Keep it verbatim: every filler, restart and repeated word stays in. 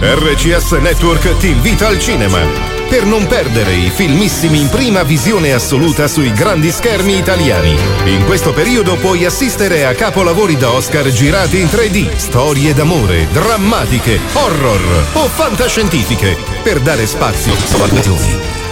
R C S Network ti invita al cinema per non perdere i filmissimi in prima visione assoluta sui grandi schermi italiani. In questo periodo puoi assistere a capolavori da Oscar girati in tre D, storie d'amore, drammatiche, horror o fantascientifiche, per dare spazio.